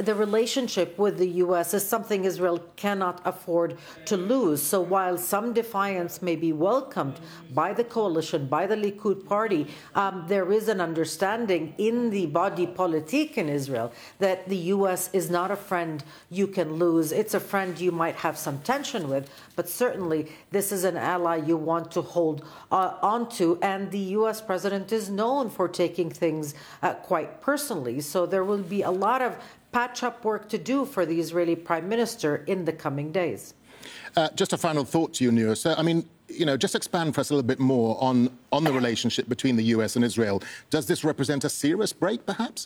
the relationship with the U.S. is something Israel cannot afford to lose. So while some defiance may be welcomed by the coalition, by the Likud party, there is an understanding in the body politique in Israel that the U.S. is not a friend you can lose. It's a friend you might have some tension with, but certainly this is an ally you want to hold onto. And the U.S. president is known for taking things quite personally. So there will be a lot of patch-up work to do for the Israeli prime minister in the coming days. Just a final thought to you, Noor. So, I mean, just expand for us a little bit more on the relationship between the U.S. and Israel. Does this represent a serious break, perhaps?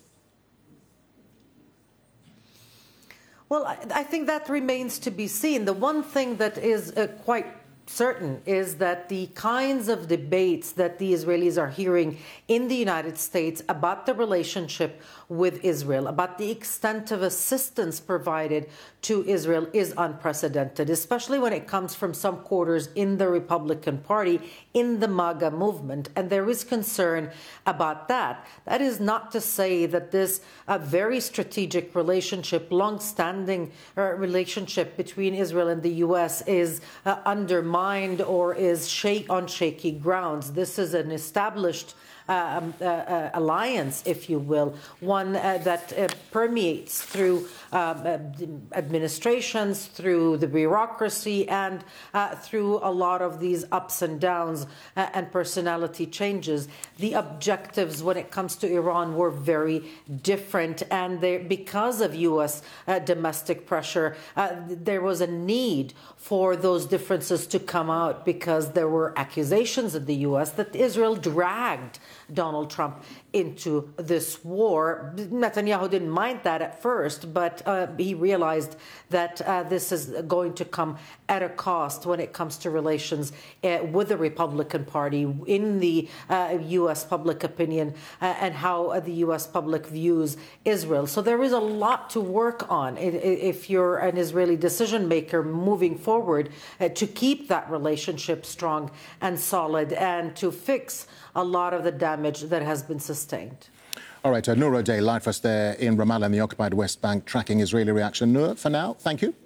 Well, I think that remains to be seen. The one thing that is quite certain is that the kinds of debates that the Israelis are hearing in the United States about the relationship with Israel, about the extent of assistance provided to Israel is unprecedented, especially when it comes from some quarters in the Republican Party, in the MAGA movement. And there is concern about that. That is not to say that this very strategic relationship, long-standing relationship between Israel and the U.S. is undermined or is on shaky grounds. This is an established alliance, if you will, one that permeates through administrations, through the bureaucracy, and through a lot of these ups and downs and personality changes. The objectives when it comes to Iran were very different, and because of U.S. Domestic pressure, there was a need for those differences to come out, because there were accusations of the U.S. that Israel dragged Donald Trump into this war. Netanyahu didn't mind that at first, but he realized that this is going to come at a cost when it comes to relations with the Republican Party, in the U.S. public opinion, and how the U.S. public views Israel. So there is a lot to work on if you're an Israeli decision maker moving forward to keep that relationship strong and solid and to fix a lot of the damage that has been sustained. All right, Noor O'Day, live for us there in Ramallah in the occupied West Bank, tracking Israeli reaction. Noor, for now, thank you.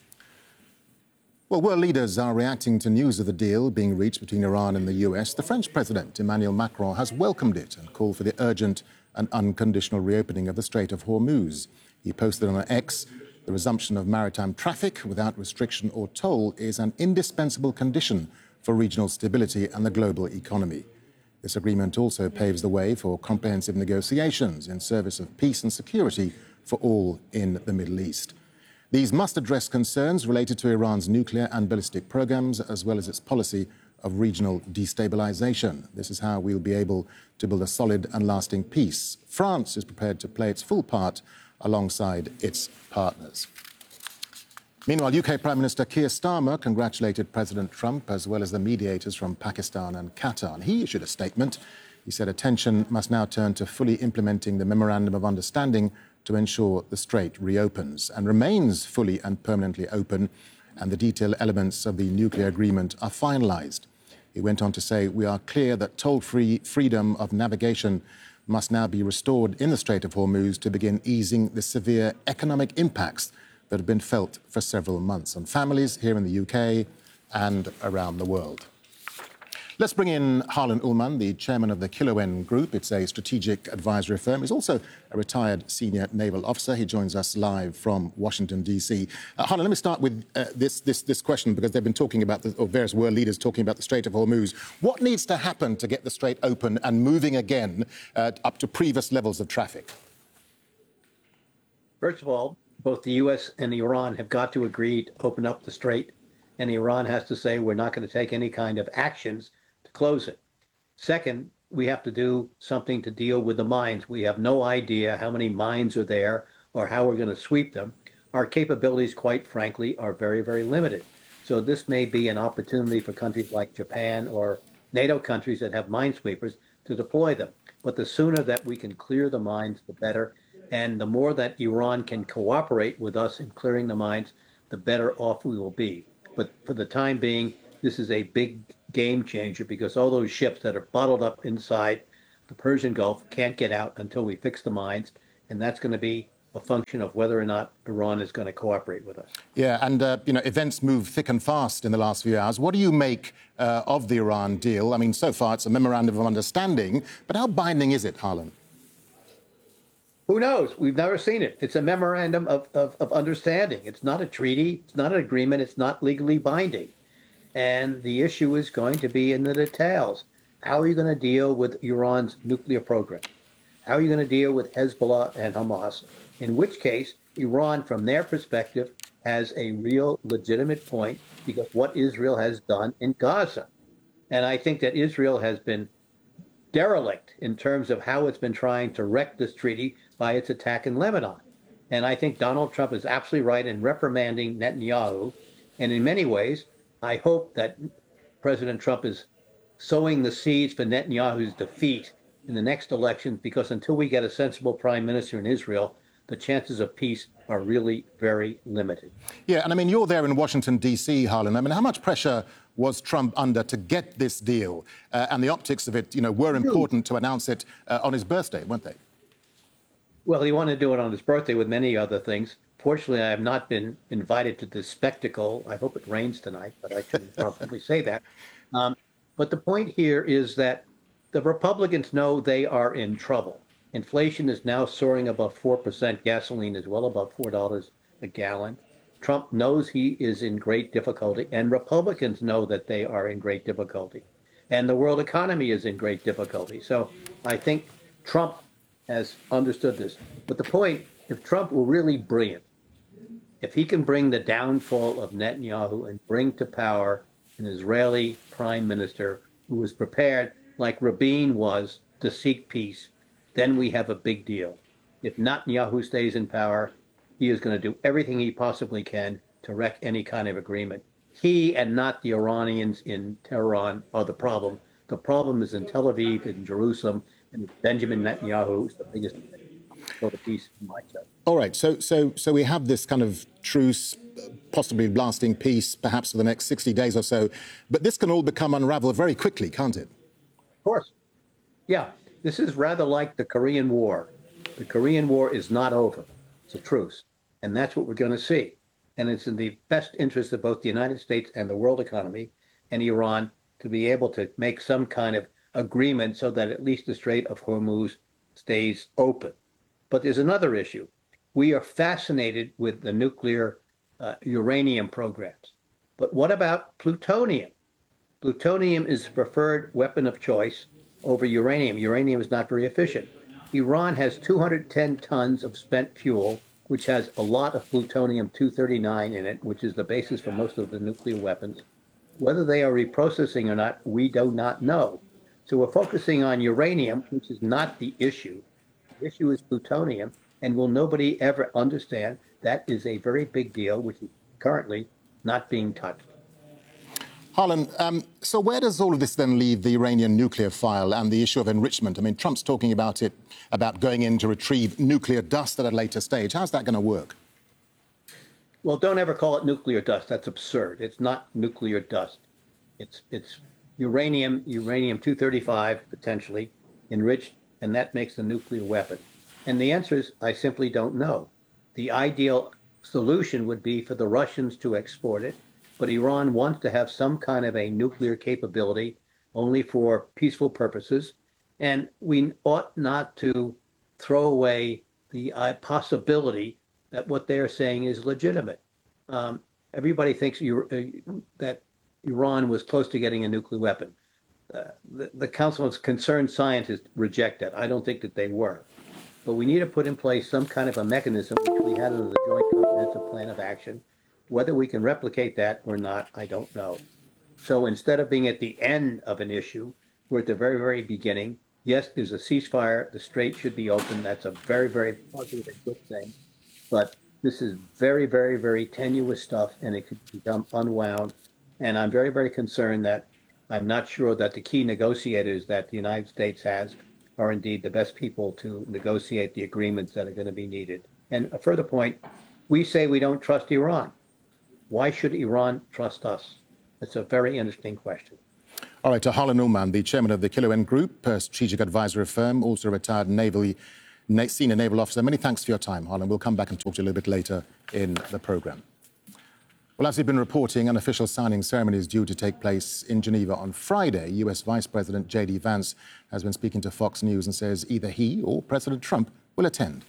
Well, world leaders are reacting to news of the deal being reached between Iran and the US. The French President, Emmanuel Macron, has welcomed it and called for the urgent and unconditional reopening of the Strait of Hormuz. He posted on X, the resumption of maritime traffic without restriction or toll is an indispensable condition for regional stability and the global economy. This agreement also paves the way for comprehensive negotiations in service of peace and security for all in the Middle East. These must address concerns related to Iran's nuclear and ballistic programs, as well as its policy of regional destabilization. This is how we'll be able to build a solid and lasting peace. France is prepared to play its full part alongside its partners. Meanwhile, UK Prime Minister Keir Starmer congratulated President Trump as well as the mediators from Pakistan and Qatar. And he issued a statement. He said attention must now turn to fully implementing the Memorandum of Understanding to ensure the strait reopens and remains fully and permanently open, and the detailed elements of the nuclear agreement are finalised. He went on to say, we are clear that toll-free freedom of navigation must now be restored in the Strait of Hormuz to begin easing the severe economic impacts that have been felt for several months on families here in the UK and around the world. Let's bring in Harlan Ullman, the chairman of the Kilowen Group. It's a strategic advisory firm. He's also a retired senior naval officer. He joins us live from Washington, D.C. Harlan, let me start with this question, because they've been talking about, or various world leaders talking about the Strait of Hormuz. What needs to happen to get the strait open and moving again up to previous levels of traffic? First of all, both the U.S. and Iran have got to agree to open up the strait, and Iran has to say we're not going to take any kind of actions to close it. Second, we have to do something to deal with the mines. We have no idea how many mines are there or how we're going to sweep them. Our capabilities, quite frankly, are very, very limited. So this may be an opportunity for countries like Japan or NATO countries that have minesweepers to deploy them. But the sooner that we can clear the mines, the better. And the more that Iran can cooperate with us in clearing the mines, the better off we will be. But for the time being, this is a big game changer, because all those ships that are bottled up inside the Persian Gulf can't get out until we fix the mines. And that's going to be a function of whether or not Iran is going to cooperate with us. Yeah, and events move thick and fast in the last few hours. What do you make of the Iran deal? I mean, so far it's a memorandum of understanding, but how binding is it, Harlan? Who knows? We've never seen it. It's a memorandum of understanding. It's not a treaty. It's not an agreement. It's not legally binding. And the issue is going to be in the details. How are you going to deal with Iran's nuclear program? How are you going to deal with Hezbollah and Hamas? In which case, Iran, from their perspective, has a real legitimate point because what Israel has done in Gaza. And I think that Israel has been derelict in terms of how it's been trying to wreck this treaty by its attack in Lebanon. And I think Donald Trump is absolutely right in reprimanding Netanyahu. And in many ways, I hope that President Trump is sowing the seeds for Netanyahu's defeat in the next election, because until we get a sensible prime minister in Israel, the chances of peace are really very limited. Yeah, and I mean, you're there in Washington, D.C., Harlan. I mean, how much pressure was Trump under to get this deal? And the optics of it, were important to announce it on his birthday, weren't they? Well, he wanted to do it on his birthday with many other things. Fortunately, I have not been invited to this spectacle. I hope it rains tonight, but I shouldn't probably say that. But the point here is that the Republicans know they are in trouble. Inflation is now soaring above 4%. Gasoline is well above $4 a gallon. Trump knows he is in great difficulty, and Republicans know that they are in great difficulty. And the world economy is in great difficulty. So I think Trump has understood this. But the point, if Trump were really brilliant, if he can bring the downfall of Netanyahu and bring to power an Israeli prime minister who is prepared, like Rabin was, to seek peace, then we have a big deal. If Netanyahu stays in power, he is going to do everything he possibly can to wreck any kind of agreement. He and not the Iranians in Tehran are the problem. The problem is in Tel Aviv, in Jerusalem, and Benjamin Netanyahu is the biggest for the peace in my judgment. All right, so we have this kind of truce, possibly lasting peace, perhaps for the next 60 days or so. But this can all become unraveled very quickly, can't it? Of course. Yeah, this is rather like the Korean War. The Korean War is not over. It's a truce. And that's what we're going to see. And it's in the best interest of both the United States and the world economy and Iran to be able to make some kind of agreement so that at least the Strait of Hormuz stays open. But there's another issue. We are fascinated with the nuclear uranium programs. But what about plutonium? Plutonium is the preferred weapon of choice over uranium. Uranium is not very efficient. Iran has 210 tons of spent fuel, which has a lot of plutonium-239 in it, which is the basis for most of the nuclear weapons. Whether they are reprocessing or not, we do not know. So we're focusing on uranium, which is not the issue. The issue is plutonium, and will nobody ever understand that is a very big deal, which is currently not being touched. Harlan, so where does all of this then leave the Iranian nuclear file and the issue of enrichment? I mean, Trump's talking about going in to retrieve nuclear dust at a later stage. How's that going to work? Well, don't ever call it nuclear dust. That's absurd. It's not nuclear dust. It's uranium-235 potentially enriched, and that makes a nuclear weapon. And the answer is, I simply don't know. The ideal solution would be for the Russians to export it, but Iran wants to have some kind of a nuclear capability only for peaceful purposes, and we ought not to throw away the possibility that what they're saying is legitimate. Everybody thinks that Iran was close to getting a nuclear weapon. The Council of Concerned Scientists reject that. I don't think that they were. But we need to put in place some kind of a mechanism, which we had under the Joint Comprehensive Plan of Action. Whether we can replicate that or not, I don't know. So instead of being at the end of an issue, we're at the very, very beginning. Yes, there's a ceasefire. The strait should be open. That's a very, very positive and good thing. But this is very, very, very tenuous stuff, and it could become unwound. And I'm very, very concerned that I'm not sure that the key negotiators that the United States has are indeed the best people to negotiate the agreements that are going to be needed. And a further point, we say we don't trust Iran. Why should Iran trust us? It's a very interesting question. All right, to Harlan Ullman, the chairman of the Kilo N Group, a strategic advisory firm, also a retired Navy senior naval officer. Many thanks for your time, Harlan. We'll come back and talk to you a little bit later in the programme. Well, as we've been reporting, an official signing ceremony is due to take place in Geneva on Friday. US Vice President J.D. Vance has been speaking to Fox News and says either he or President Trump will attend.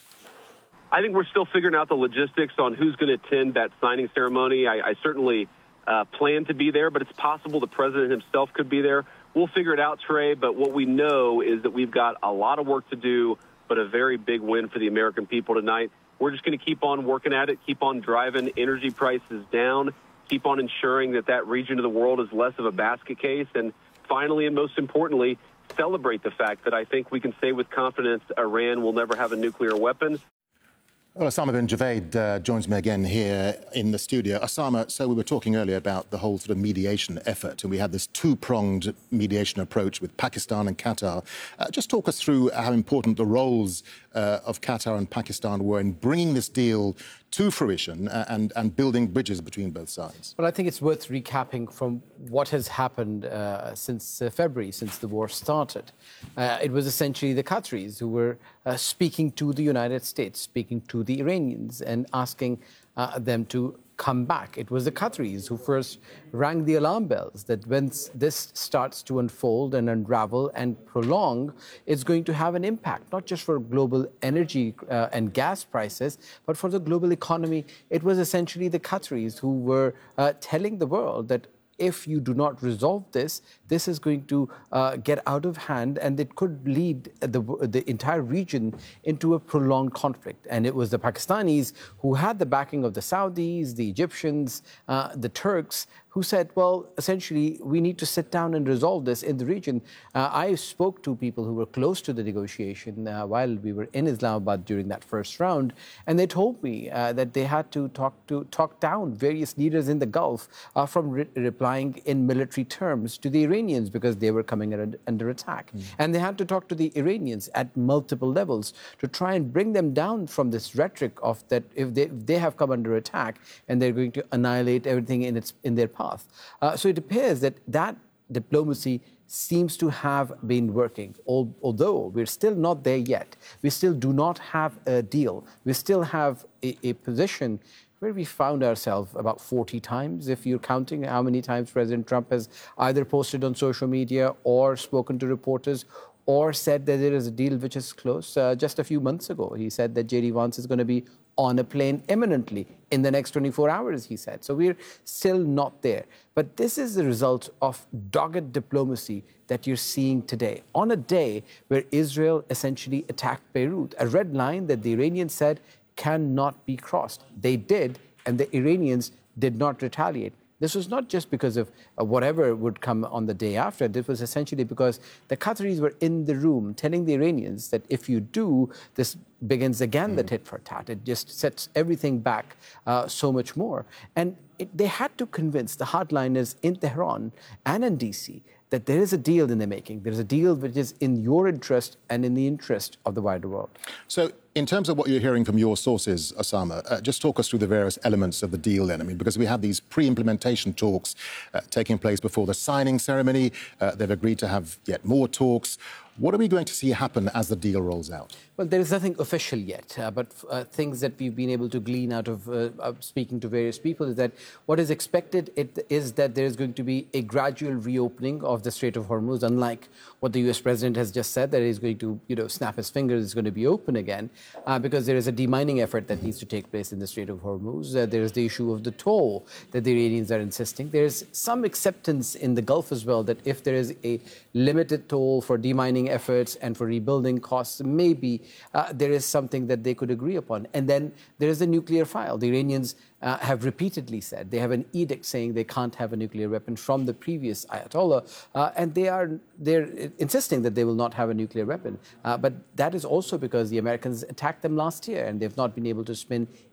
I think we're still figuring out the logistics on who's going to attend that signing ceremony. I certainly plan to be there, but it's possible the president himself could be there. We'll figure it out, Trey, but what we know is that we've got a lot of work to do, but a very big win for the American people tonight. We're just going to keep on working at it, keep on driving energy prices down, keep on ensuring that that region of the world is less of a basket case, and finally, and most importantly, celebrate the fact that I think we can say with confidence Iran will never have a nuclear weapon. Well, Osama bin Javaid joins me again here in the studio. Osama, so we were talking earlier about the whole sort of mediation effort, and we had this two-pronged mediation approach with Pakistan and Qatar. Just talk us through how important the roles of Qatar and Pakistan were in bringing this deal to fruition and building bridges between both sides. Well, I think it's worth recapping from what has happened since February, since the war started. It was essentially the Qataris who were speaking to the United States, speaking to the Iranians and asking them to come back. It was the Qataris who first rang the alarm bells that when this starts to unfold and unravel and prolong, it's going to have an impact, not just for global energy and gas prices, but for the global economy. It was essentially the Qataris who were telling the world that if you do not resolve this, this is going to get out of hand and it could lead the entire region into a prolonged conflict. And it was the Pakistanis who had the backing of the Saudis, the Egyptians, the Turks, who said, well, essentially, we need to sit down and resolve this in the region. I spoke to people who were close to the negotiation while we were in Islamabad during that first round, and they told me that they had to talk down various leaders in the Gulf from replying in military terms to the Iranians because they were coming under attack. And they had to talk to the Iranians at multiple levels to try and bring them down from this rhetoric of that if they have come under attack and they're going to annihilate everything in their path. So it appears that diplomacy seems to have been working, although we're still not there yet. We still do not have a deal. We still have a position where we found ourselves about 40 times, if you're counting how many times President Trump has either posted on social media or spoken to reporters or said that there is a deal which is close. Just a few months ago, he said that J.D. Vance is going to be on a plane imminently in the next 24 hours, he said. So we're still not there. But this is the result of dogged diplomacy that you're seeing today. On a day where Israel essentially attacked Beirut, a red line that the Iranians said cannot be crossed. They did, and the Iranians did not retaliate. This was not just because of whatever would come on the day after. This was essentially because the Qataris were in the room telling the Iranians that if you do, this begins again the tit for tat. It just sets everything back so much more. And they had to convince the hardliners in Tehran and in DC that there is a deal in the making. There is a deal which is in your interest and in the interest of the wider world. So in terms of what you're hearing from your sources, Osama, just talk us through the various elements of the deal then. I mean, because we have these pre-implementation talks taking place before the signing ceremony. They've agreed to have yet more talks. What are we going to see happen as the deal rolls out? Well, there is nothing official yet, but things that we've been able to glean out of speaking to various people is that what is expected is that there is going to be a gradual reopening of the Strait of Hormuz, unlike what the U.S. president has just said, that he's going to snap his fingers, it's going to be open again, because there is a demining effort that needs to take place in the Strait of Hormuz. There is the issue of the toll that the Iranians are insisting. There is some acceptance in the Gulf as well that if there is a limited toll for demining efforts and for rebuilding costs, maybe there is something that they could agree upon. And then there is the nuclear file. The Iranians have repeatedly said they have an edict saying they can't have a nuclear weapon from the previous Ayatollah, and they're insisting that they will not have a nuclear weapon. But that is also because the Americans attacked them last year, and they've not been able to spin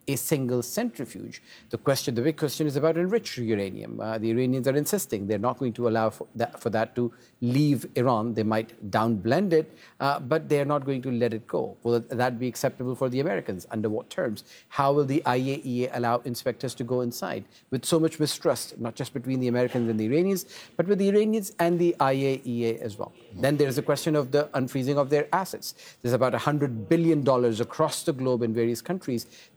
a single centrifuge. The big question is about enriched uranium. The Iranians are insisting they're not going to allow for that to leave Iran. They might downblend it, but they're not going to let it go. Will that be acceptable for the Americans? Under what terms? How will the IAEA allow inspectors to go inside? With so much mistrust, not just between the Americans and the Iranians, but with the Iranians and the IAEA as well. Then there's the question of the unfreezing of their assets. There's about $100 billion across the globe in various countries